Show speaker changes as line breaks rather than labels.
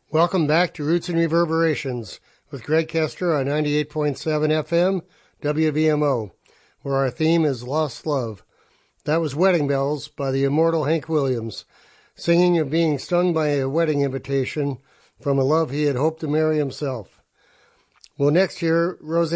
Welcome back to Roots and Reverberations with Greg Kester on 98.7 FM WVMO, where our theme is Lost Love. That was Wedding Bells by the immortal Hank Williams, singing of being stung by a wedding invitation from a love he had hoped to marry himself. We'll next hear Roseanne